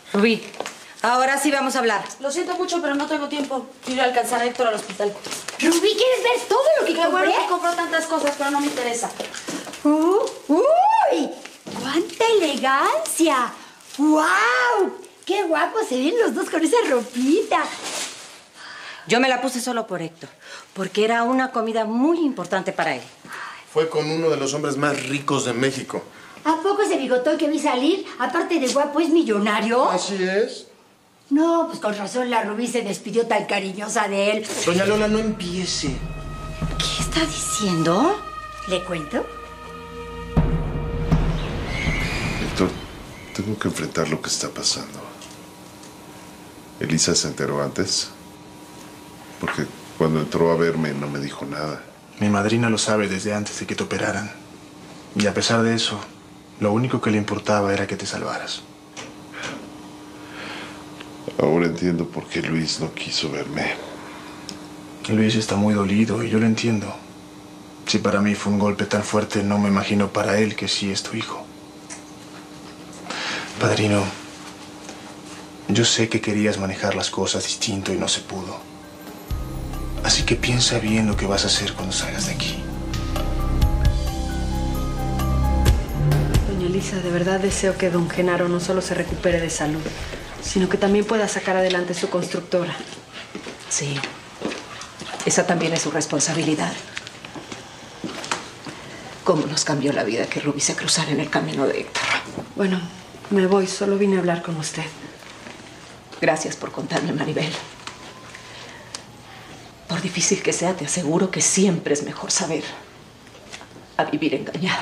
Rubí, ahora sí vamos a hablar. Lo siento mucho, pero no tengo tiempo. Quiero ir a alcanzar a Héctor al hospital. Rubí, ¿quieres ver todo lo que Qué compré? bueno que compró tantas cosas, pero no me interesa. ¡Uy! ¡Cuánta elegancia! ¡Guau! ¡Qué guapos se ven los dos con esa ropita! Yo me la puse solo por Héctor, porque era una comida muy importante para él. Fue con uno de los hombres más ricos de México. ¿A poco ese bigotón que vi salir, aparte de guapo, es millonario? Así es. No, pues con razón la Rubí se despidió tan cariñosa de él. Doña Lola, no empiece. ¿Qué está diciendo? ¿Le cuento? Héctor, tengo que enfrentar lo que está pasando. Elisa se enteró antes, porque cuando entró a verme no me dijo nada. Mi madrina lo sabe desde antes de que te operaran. Y a pesar de eso, lo único que le importaba era que te salvaras. Ahora entiendo por qué Luis no quiso verme. Luis está muy dolido y yo lo entiendo. Si para mí fue un golpe tan fuerte, no me imagino para él que sí es tu hijo. Padrino, yo sé que querías manejar las cosas distinto y no se pudo. Así que piensa bien lo que vas a hacer cuando salgas de aquí. Doña Elisa, de verdad deseo que don Genaro no solo se recupere de salud, sino que también pueda sacar adelante su constructora. Sí, esa también es su responsabilidad. ¿Cómo nos cambió la vida que Rubí se cruzara en el camino de Héctor? Bueno, me voy, solo vine a hablar con usted. Gracias por contarme, Maribel. Por difícil que sea, te aseguro que siempre es mejor saber a vivir engañado.